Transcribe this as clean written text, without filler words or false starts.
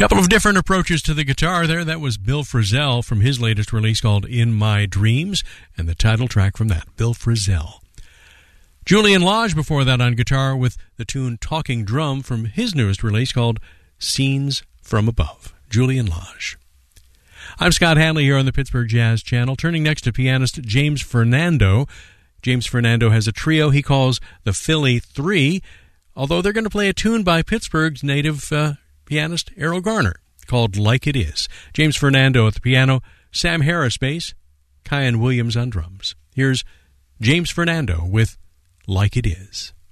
Couple of different approaches to the guitar there. That was Bill Frisell from his latest release called In My Dreams, and the title track from that, Bill Frisell. Julian Lage before that on guitar with the tune Talking Drum from his newest release called Scenes from Above. Julian Lage. I'm Scott Hanley here on the Pittsburgh Jazz Channel, turning next to pianist James Fernando. James Fernando has a trio he calls the Philly Three, although they're going to play a tune by Pittsburgh's native pianist Errol Garner called Like It Is. James Fernando at the piano, Sam Harris bass, Kyan Williams on drums. Here's James Fernando with Like It Is.